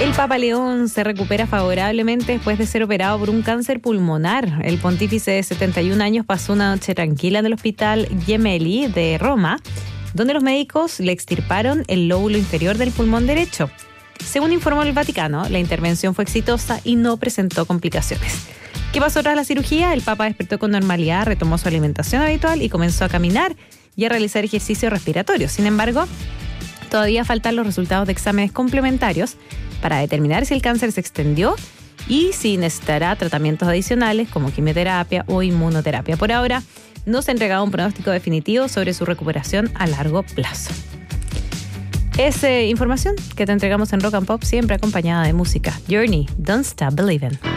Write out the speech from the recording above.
El Papa León se recupera favorablemente después de ser operado por un cáncer pulmonar. El pontífice de 71 años pasó una noche tranquila en el hospital Gemelli de Roma, donde los médicos le extirparon el lóbulo inferior del pulmón derecho. Según informó el Vaticano, la intervención fue exitosa y no presentó complicaciones. ¿Qué pasó tras la cirugía? El Papa despertó con normalidad, retomó su alimentación habitual y comenzó a caminar y a realizar ejercicios respiratorios. Sin embargo, todavía faltan los resultados de exámenes complementarios para determinar si el cáncer se extendió y si necesitará tratamientos adicionales como quimioterapia o inmunoterapia. Por ahora, no se ha entregado un pronóstico definitivo sobre su recuperación a largo plazo. Es información que te entregamos en Rock and Pop, siempre acompañada de música. Journey, Don't Stop Believin'.